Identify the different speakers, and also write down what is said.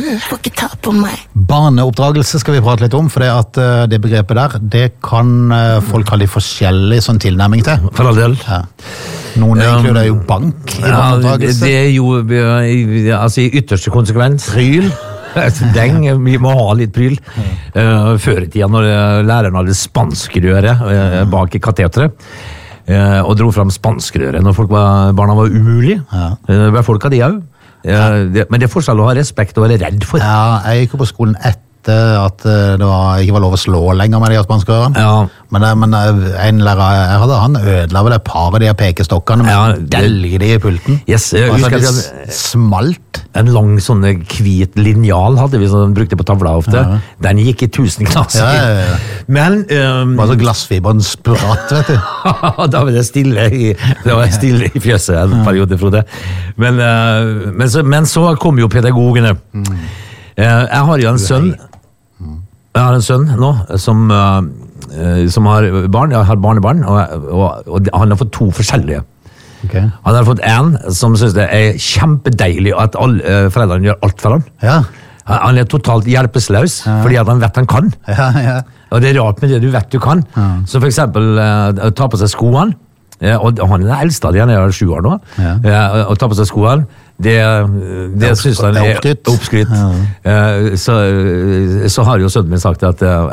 Speaker 1: får ikke ta på meg.
Speaker 2: Barneoppdragelse skal vi prate litt om, for det begrepet der, det kan folk ha litt forskjellig sånn tilnærming til.
Speaker 3: For all del.
Speaker 2: Ja. Noen inkluderer jo bank i barneoppdragelse.
Speaker 3: Det er jo, altså i ytterste konsekvens.
Speaker 2: Pryl.
Speaker 3: Vi må ha litt pryl. Før i tida, når læreren hadde spanskrøret bak i kateteret, og dro fram spanskrøret når barna var umulige. Ja. Folk hadde de jo. Men det er forskjell å ha respekt og være redd for.
Speaker 2: Ja, jeg gikk jo på skolen etter at det ikke var lov å slå lenger med de spanskrørene.
Speaker 3: Ja.
Speaker 2: Men en lærer jeg hadde, han ødela vel et par av de pekestokkene med delge de i pulten.
Speaker 3: Yes,
Speaker 2: smalt.
Speaker 3: En lang sånn hvit linjal hadde vi som brukte på tavla ofte. Ja. Den gikk i 1000 klasser.
Speaker 2: Ja. Men bare så glassfiberen spratt, vet du.
Speaker 3: Da var det stille i fjøset en periode, Frode. Men så kom jo pedagogene. Jeg har jo en sønn. Jeg har en sønn nå som har barn. Jeg har barnebarn, og han har fått 2 forskjellige.
Speaker 2: Okay.
Speaker 3: Han har fått en som synes det er kjempedeilig at alle foreldrene gjør alt for han.
Speaker 2: Ja.
Speaker 3: Han er totalt hjelpeløs, fordi at han vet han kan.
Speaker 2: Ja.
Speaker 3: Og det er rart med det du vet du kan. Så for eksempel ta på seg skoene, og han er den eldste av de, han er 7 år nå, og ta på seg skoene, det synes han er oppskrytt. Så har jo sønnen min sagt at